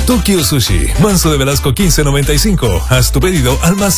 Tokyo Sushi, Manso de Velasco 1595. Haz tu pedido al más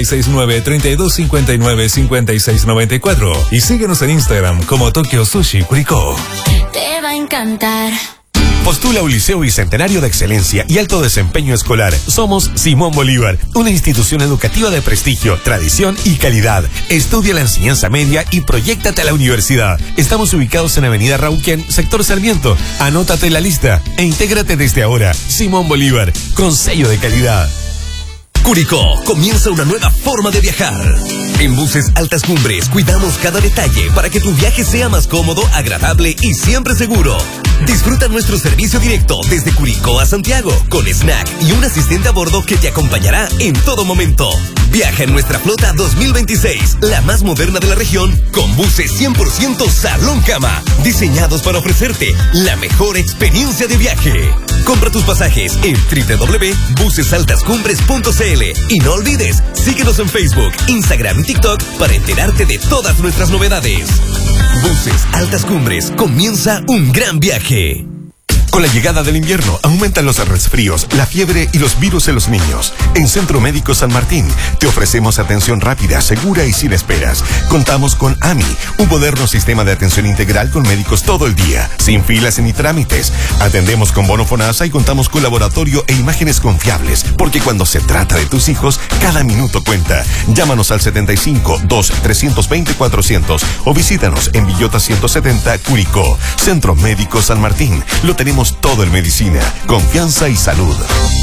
569-3259-5694. Y síguenos en Instagram como Tokyo Sushi Curicó. Te va a encantar. Postula a un liceo bicentenario de excelencia y alto desempeño escolar. Somos Simón Bolívar, una institución educativa de prestigio, tradición y calidad. Estudia la enseñanza media y proyéctate a la universidad. Estamos ubicados en Avenida Rauquén, sector Sarmiento. Anótate en la lista e intégrate desde ahora. Simón Bolívar, con sello de calidad. Curicó, comienza una nueva forma de viajar. En Buses Altas Cumbres cuidamos cada detalle para que tu viaje sea más cómodo, agradable y siempre seguro. Disfruta nuestro servicio directo desde Curicó a Santiago, con snack y un asistente a bordo que te acompañará en todo momento. Viaja en nuestra flota 2026, la más moderna de la región, con buses 100% salón cama, diseñados para ofrecerte la mejor experiencia de viaje. Compra tus pasajes en www.busesaltascumbres.cl y no olvides, síguenos en Facebook, Instagram y TikTok para enterarte de todas nuestras novedades. Buses Altas Cumbres, comienza un gran viaje. Con la llegada del invierno, aumentan los resfríos, la fiebre y los virus en los niños. En Centro Médico San Martín, te ofrecemos atención rápida, segura y sin esperas. Contamos con AMI, un moderno sistema de atención integral con médicos todo el día, sin filas ni trámites. Atendemos con bono FONASA y contamos con laboratorio e imágenes confiables, porque cuando se trata de tus hijos, cada minuto cuenta. Llámanos al 75-2-320-400 o visítanos en Villota 170, Curicó. Centro Médico San Martín, lo tenemos todo en medicina, confianza y salud.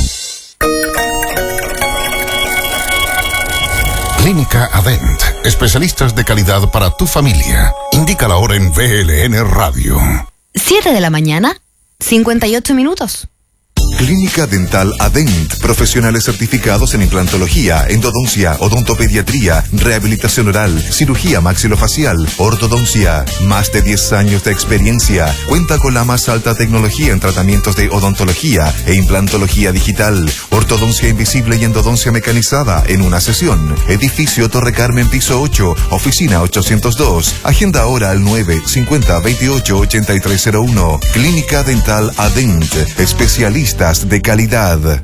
Clínica Adent, especialistas de calidad para tu familia. Indica la hora en VLN Radio. 7 de la mañana, 58 minutos. Clínica Dental Adent, profesionales certificados en implantología, endodoncia, odontopediatría, rehabilitación oral, cirugía maxilofacial, ortodoncia. Más de 10 años de experiencia. Cuenta con la más alta tecnología en tratamientos de odontología e implantología digital, ortodoncia invisible y endodoncia mecanizada en una sesión. Edificio Torre Carmen, piso 8, oficina 802. Agenda ahora al 950-28-8301. Clínica Dental Adent, especialistas de calidad.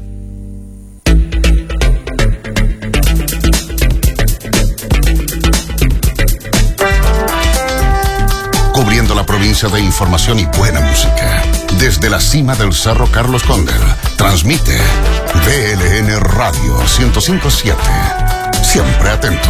Cubriendo la provincia de información y buena música. Desde la cima del Cerro Carlos Cóndel, transmite VLN Radio 105.7. Siempre atentos.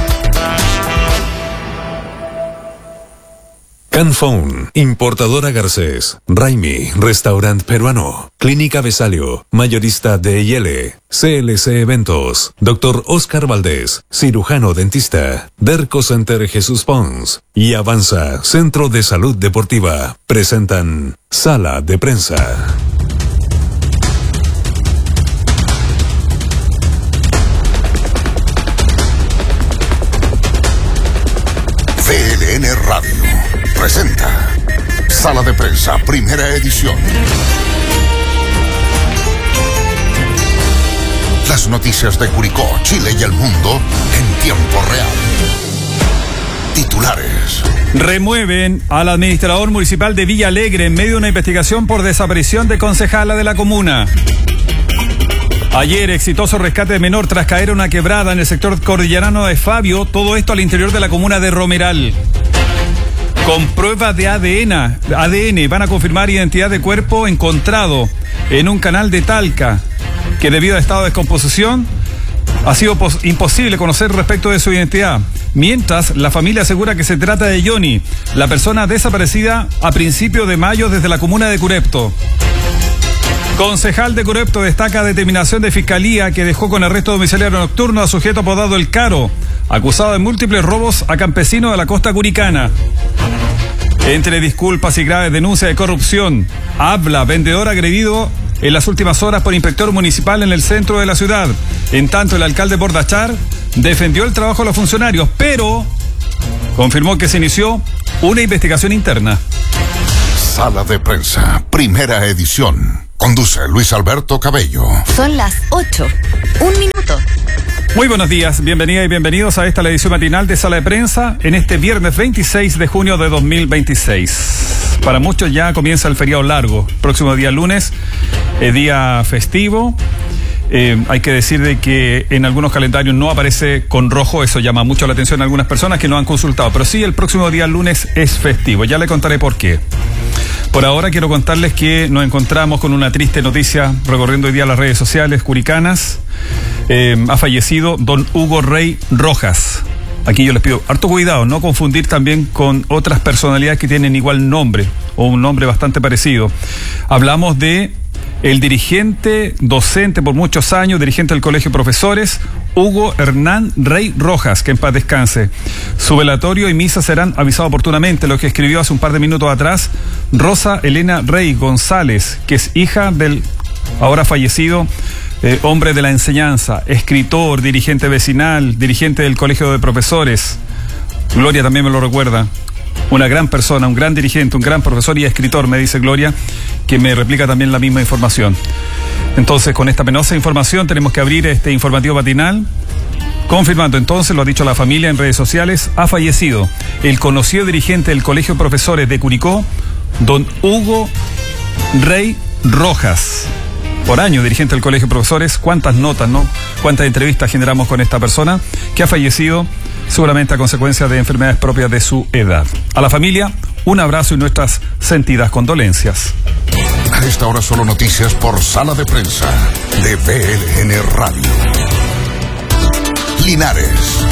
Canphone, importadora Garcés, Raimi, restaurante peruano, Clínica Besalio, mayorista de IL, CLC Eventos, Dr. Oscar Valdés, cirujano dentista, Derco Center Jesús Pons y Avanza, Centro de Salud Deportiva, presentan Sala de Prensa. VLN Radio presenta Sala de Prensa, primera edición. Las noticias de Curicó, Chile y el mundo en tiempo real. Titulares. Remueven al administrador municipal de Villa Alegre en medio de una investigación por desaparición de concejala de la comuna. Ayer, exitoso rescate de menor tras caer en una quebrada en el sector cordillerano de Fabio, todo esto al interior de la comuna de Romeral. Con pruebas de ADN van a confirmar identidad de cuerpo encontrado en un canal de Talca, que debido a estado de descomposición ha sido imposible conocer respecto de su identidad. Mientras, la familia asegura que se trata de Johnny, la persona desaparecida a principios de mayo desde la comuna de Curepto. Concejal de Curepto destaca determinación de fiscalía que dejó con arresto domiciliario nocturno a sujeto apodado El Caro, acusado de múltiples robos a campesinos de la costa curicana. Entre disculpas y graves denuncias de corrupción, habla vendedor agredido en las últimas horas por inspector municipal en el centro de la ciudad. En tanto, el alcalde Bordachar defendió el trabajo de los funcionarios, pero confirmó que se inició una investigación interna. Sala de Prensa, primera edición. Conduce Luis Alberto Cabello. Son las 8. 1 minuto. Muy buenos días, bienvenidas y bienvenidos a esta la edición matinal de Sala de Prensa en este viernes 26 de junio de 2026. Para muchos ya comienza el feriado largo. Próximo día lunes, día festivo. Hay que decir de que en algunos calendarios no aparece con rojo, eso llama mucho la atención a algunas personas que no han consultado, pero sí, el próximo día lunes es festivo, ya le contaré por qué. Por ahora quiero contarles que nos encontramos con una triste noticia recorriendo hoy día las redes sociales curicanas. Ha fallecido don Hugo Rey Rojas. Aquí yo les pido harto cuidado, no confundir también con otras personalidades que tienen igual nombre o un nombre bastante parecido. Hablamos de el dirigente, docente por muchos años, dirigente del Colegio de Profesores, Hugo Hernán Rey Rojas, que en paz descanse. Su velatorio y misa serán avisados oportunamente, lo que escribió hace un par de minutos atrás Rosa Elena Rey González, que es hija del ahora fallecido hombre de la enseñanza, escritor, dirigente vecinal, dirigente del Colegio de Profesores. Gloria también me lo recuerda. Una gran persona, un gran dirigente, un gran profesor y escritor, me dice Gloria, que me replica también la misma información. Entonces, con esta penosa información tenemos que abrir este informativo matinal, confirmando entonces, lo ha dicho la familia en redes sociales, ha fallecido el conocido dirigente del Colegio de Profesores de Curicó, don Hugo Rey Rojas. Por año, dirigente del Colegio de Profesores, cuántas notas, ¿no? Cuántas entrevistas generamos con esta persona que ha fallecido seguramente a consecuencia de enfermedades propias de su edad. A la familia, un abrazo y nuestras sentidas condolencias. A esta hora solo noticias por Sala de Prensa de BLN Radio. Linares.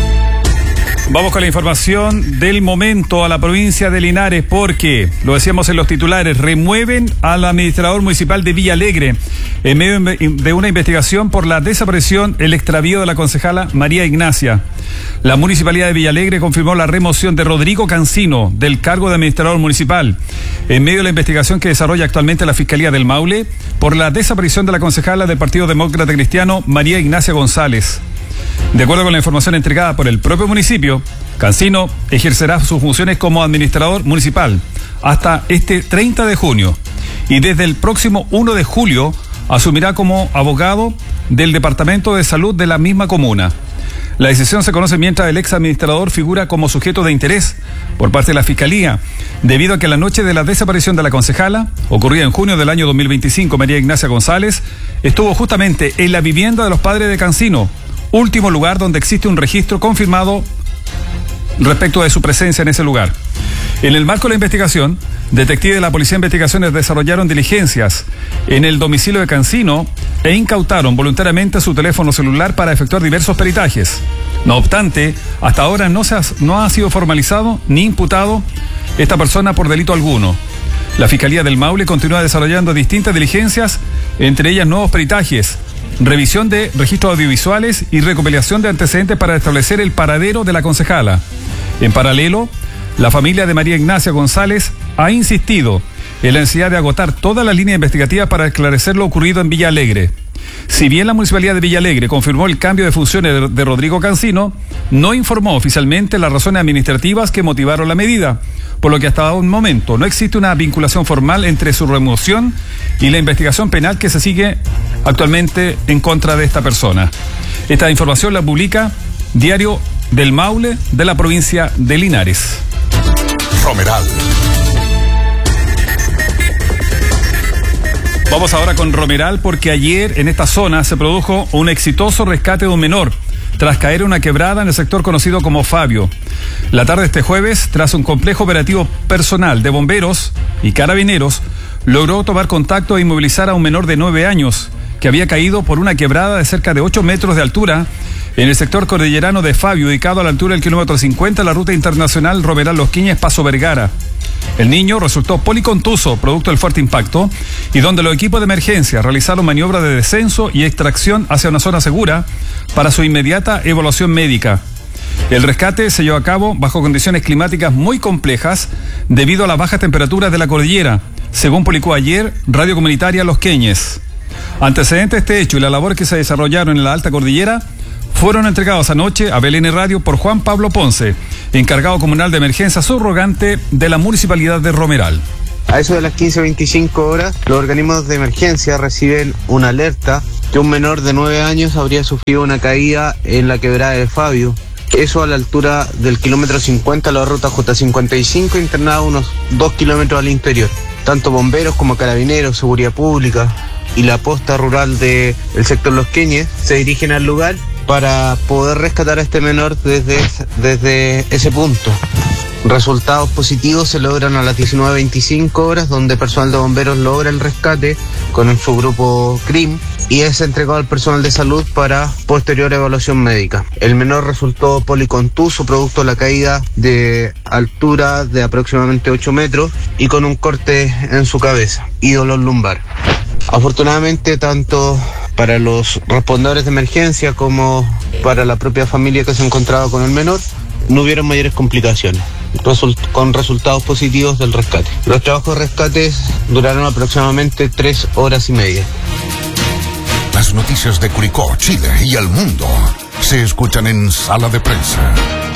Vamos con la información del momento a la provincia de Linares porque, lo decíamos en los titulares, remueven al administrador municipal de Villa Alegre en medio de una investigación por la desaparición, el extravío de la concejala María Ignacia. La municipalidad de Villa Alegre confirmó la remoción de Rodrigo Cancino del cargo de administrador municipal en medio de la investigación que desarrolla actualmente la Fiscalía del Maule por la desaparición de la concejala del Partido Demócrata Cristiano María Ignacia González. De acuerdo con la información entregada por el propio municipio, Cancino ejercerá sus funciones como administrador municipal hasta este 30 de junio y desde el próximo 1 de julio asumirá como abogado del Departamento de Salud de la misma comuna. La decisión se conoce mientras el ex administrador figura como sujeto de interés por parte de la Fiscalía, debido a que la noche de la desaparición de la concejala, ocurrida en junio del año 2025, María Ignacia González, estuvo justamente en la vivienda de los padres de Cancino, último lugar donde existe un registro confirmado respecto de su presencia en ese lugar. En el marco de la investigación, detectives de la Policía de Investigaciones desarrollaron diligencias en el domicilio de Cancino e incautaron voluntariamente su teléfono celular para efectuar diversos peritajes. No obstante, hasta ahora no ha sido formalizado ni imputado esta persona por delito alguno. La Fiscalía del Maule continúa desarrollando distintas diligencias, entre ellas nuevos peritajes, revisión de registros audiovisuales y recopilación de antecedentes para establecer el paradero de la concejala. En paralelo, la familia de María Ignacia González ha insistido en la necesidad de agotar todas las líneas investigativas para esclarecer lo ocurrido en Villa Alegre. Si bien la Municipalidad de Villa Alegre confirmó el cambio de funciones de Rodrigo Cancino, no informó oficialmente las razones administrativas que motivaron la medida, por lo que hasta un momento no existe una vinculación formal entre su remoción y la investigación penal que se sigue actualmente en contra de esta persona. Esta información la publica Diario del Maule de la provincia de Linares. Romeral. Vamos ahora con Romeral porque ayer en esta zona se produjo un exitoso rescate de un menor tras caer en una quebrada en el sector conocido como Fabio. La tarde de este jueves, tras un complejo operativo personal de bomberos y carabineros, logró tomar contacto e inmovilizar a un menor de 9 años que había caído por una quebrada de cerca de 8 metros de altura en el sector cordillerano de Fabio, ubicado a la altura del kilómetro 50 de la ruta internacional Romeral-Los Quiñes, Paso Vergara. El niño resultó policontuso producto del fuerte impacto y donde los equipos de emergencia realizaron maniobras de descenso y extracción hacia una zona segura para su inmediata evaluación médica. El rescate se llevó a cabo bajo condiciones climáticas muy complejas debido a las bajas temperaturas de la cordillera, según publicó ayer Radio Comunitaria Los Quiñes. Antecedentes de este hecho y la labor que se desarrollaron en la alta cordillera fueron entregados anoche a BLN Radio por Juan Pablo Ponce, encargado comunal de emergencia subrogante de la Municipalidad de Romeral. A eso de las 15:25 horas, los organismos de emergencia reciben una alerta que un menor de 9 años habría sufrido una caída en la quebrada de Fabio. Eso a la altura del kilómetro 50, la ruta J55, internado unos 2 kilómetros al interior. Tanto bomberos como carabineros, seguridad pública y la posta rural del sector Los Queñes se dirigen al lugar para poder rescatar a este menor desde ese punto. Resultados positivos se logran a las 19:25 horas, donde personal de bomberos logra el rescate con su grupo CRIM y es entregado al personal de salud para posterior evaluación médica. El menor resultó policontuso producto de la caída de altura de aproximadamente 8 metros y con un corte en su cabeza y dolor lumbar. Afortunadamente, tanto para los respondedores de emergencia como para la propia familia que se encontraba con el menor, no hubieron mayores complicaciones, con resultados positivos del rescate. Los trabajos de rescate duraron aproximadamente 3 horas y media. Las noticias de Curicó, Chile y el mundo se escuchan en Sala de Prensa.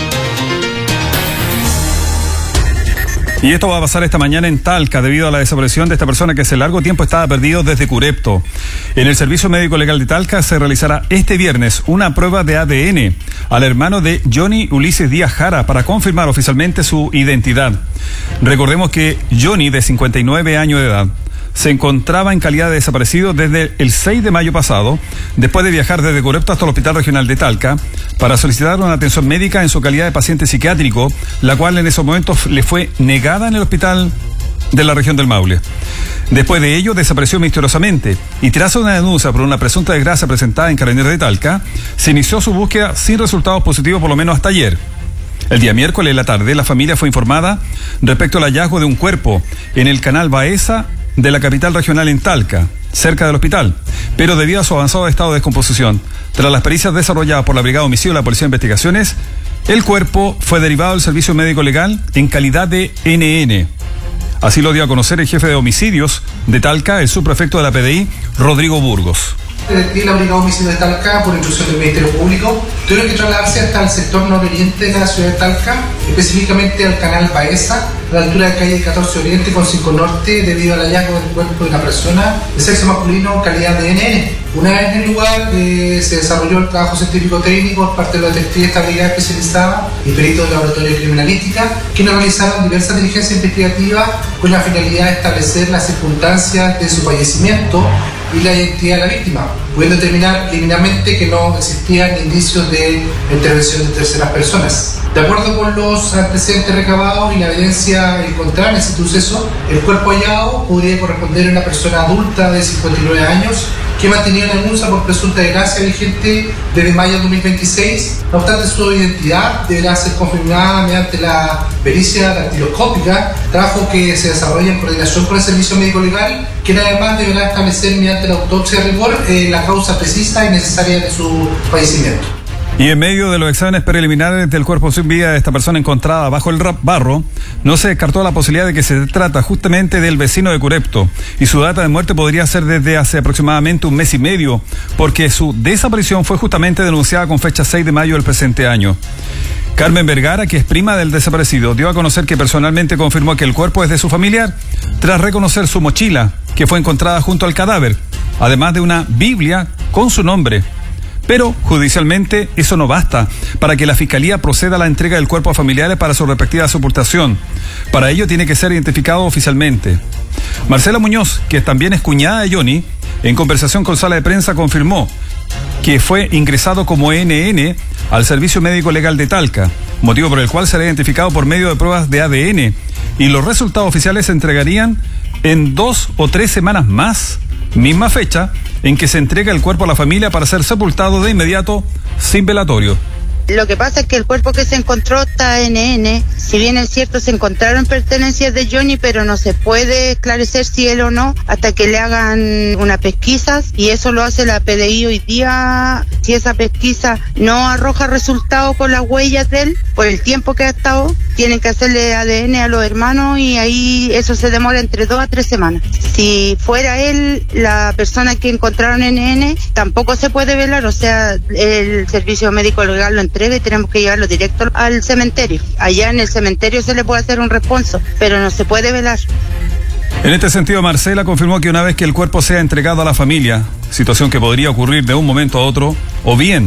Y esto va a pasar esta mañana en Talca debido a la desaparición de esta persona que hace largo tiempo estaba perdido desde Curepto. En el Servicio Médico Legal de Talca se realizará este viernes una prueba de ADN al hermano de Johnny Ulises Díaz Jara para confirmar oficialmente su identidad. Recordemos que Johnny, de 59 años de edad, se encontraba en calidad de desaparecido desde el 6 de mayo pasado, después de viajar desde Curepto hasta el Hospital Regional de Talca para solicitar una atención médica en su calidad de paciente psiquiátrico, la cual en esos momentos le fue negada en el hospital de la región del Maule. Después de ello, desapareció misteriosamente y tras una denuncia por una presunta desgracia presentada en Carabineros de Talca, se inició su búsqueda sin resultados positivos por lo menos hasta ayer. El día miércoles en la tarde, la familia fue informada respecto al hallazgo de un cuerpo en el canal Baeza de la capital regional en Talca, cerca del hospital, pero debido a su avanzado estado de descomposición, tras las pericias desarrolladas por la Brigada de Homicidio y la Policía de Investigaciones, el cuerpo fue derivado al Servicio Médico Legal en calidad de NN. Así lo dio a conocer el jefe de homicidios de Talca, el subprefecto de la PDI, Rodrigo Burgos. De la Brigada de Homicidio de Talca, por instrucción del Ministerio Público, tuvieron que trasladarse hasta el sector nororiente de la ciudad de Talca, específicamente al canal Baeza, a la altura de calle 14 Oriente con 5 Norte, debido al hallazgo del cuerpo de una persona de sexo masculino en calidad de NN. Una vez en el lugar se desarrolló el trabajo científico técnico por parte de los detectives de esta brigada especializada y peritos del laboratorio de criminalística, quienes realizaron diversas diligencias investigativas con la finalidad de establecer las circunstancias de su fallecimiento y la identidad de la víctima, pudiendo determinar preliminarmente que no existían indicios de intervención de terceras personas. De acuerdo con los antecedentes recabados y la evidencia encontrada en ese suceso, el cuerpo hallado podría corresponder a una persona adulta de 59 años que mantenía una denuncia por presunta desgracia vigente desde mayo de 2026. No obstante, su identidad deberá ser confirmada mediante la pericia dactiloscópica, trabajo que se desarrolla en coordinación con el Servicio Médico Legal, quien además deberá establecer mediante la autopsia de rigor la causa precisa y necesaria de su fallecimiento. Y en medio de los exámenes preliminares del cuerpo sin vida de esta persona encontrada bajo el barro, no se descartó la posibilidad de que se trata justamente del vecino de Curepto, y su data de muerte podría ser desde hace aproximadamente 1 mes y medio, porque su desaparición fue justamente denunciada con fecha 6 de mayo del presente año. Carmen Vergara, que es prima del desaparecido, dio a conocer que personalmente confirmó que el cuerpo es de su familiar, tras reconocer su mochila, que fue encontrada junto al cadáver, además de una Biblia con su nombre. Pero, judicialmente, eso no basta para que la Fiscalía proceda a la entrega del cuerpo a familiares para su respectiva sepultación. Para ello tiene que ser identificado oficialmente. Marcela Muñoz, que también es cuñada de Johnny, en conversación con Sala de Prensa confirmó que fue ingresado como NN al Servicio Médico Legal de Talca, motivo por el cual será identificado por medio de pruebas de ADN, y los resultados oficiales se entregarían en 2 o 3 semanas más, misma fecha en que se entrega el cuerpo a la familia para ser sepultado de inmediato sin velatorio. Lo que pasa es que el cuerpo que se encontró está NN, si bien es cierto se encontraron pertenencias de Johnny, pero no se puede esclarecer si él o no hasta que le hagan una pesquisa, y eso lo hace la PDI hoy día. Si esa pesquisa no arroja resultados con las huellas de él, por el tiempo que ha estado, tienen que hacerle ADN a los hermanos y ahí eso se demora entre 2 a 3 semanas. Si fuera él la persona que encontraron NN, tampoco se puede velar, o sea, el Servicio Médico Legal lo entrega y tenemos que llevarlo directo al cementerio. Allá en el cementerio se le puede hacer un responso, pero no se puede velar. En este sentido, Marcela confirmó que una vez que el cuerpo sea entregado a la familia, situación que podría ocurrir de un momento a otro, o bien